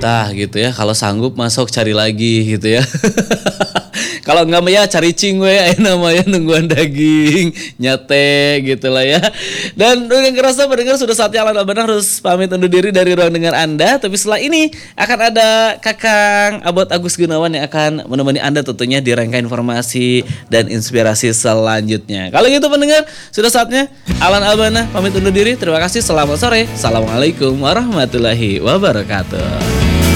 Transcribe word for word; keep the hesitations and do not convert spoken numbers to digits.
Tah gitu ya, kalau sanggup masuk cari lagi gitu ya. Kalau enggak mah ya cari cing we aya namanya nungguan daging nyate gitu lah ya. Dan udah ngerasa pendengar sudah saatnya Alan Albanan harus pamit undur diri dari ruang dengar Anda. Tapi setelah ini akan ada Kakang Abot Agus Gunawan yang akan menemani Anda tentunya di rangkaian informasi dan inspirasi selanjutnya. Kalau gitu pendengar, sudah saatnya Alan Albana pamit undur diri. Terima kasih, selamat sore. Assalamualaikum warahmatullahi wabarakatuh.